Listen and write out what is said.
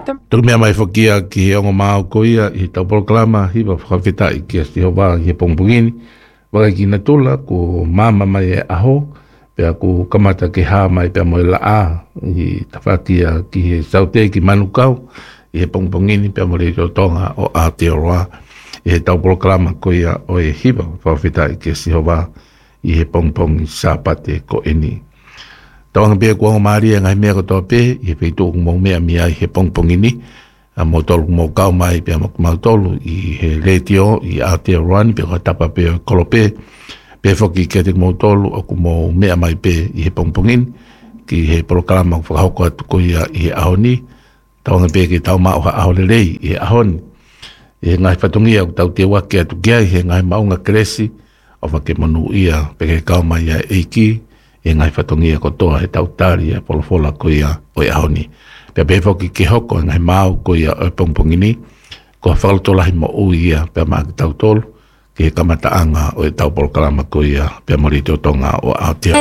Tuku mea mai whakia ki he ongo māo koia i tau proklama hiwa whakawhita i ki asti hoa i he pongpongini. Waka ki na tula ko mama mai e aho, pea ko kamata ke haa mai pea moe la a i tawhakia ki he saute ki manukau i he pongpongini pea mo reiro tonga o Aotearoa i he tau proklama koia o e hiwa whakawhita i ki asti hoa i he pongpongi sāpate ko eni. Tawanga pia kua maria ngai mea kotoa pe, i he peitu mo mea mea i he pongpongini, a mo tolu mo kau mai pia mo kumau tolu i he letio i Aotearoa ni pia kua tapa pia kolope, pia whoki kia te mo tolu o ku mo mea mai pe i he pongpongini, ki he proklama whakahoko atu koia i he ahoni, tawanga pia ki tau mao ha ahorelei i he ahoni, i he ngai whatongia ku tau te waki atu kia i he ngai maunga kresi, o whake monu ia peke kau mai a eiki, e ngai whatongia kotoa he tautari e polofola koia o e ahoni. Pea pefoki ke hoko ngai mau koia o e pongpongini, ko whakalotolahi mo ui ia pea maa ki tautolu, ki he kamataanga o e taupolokalama koia pea morito tonga o Aotearoa.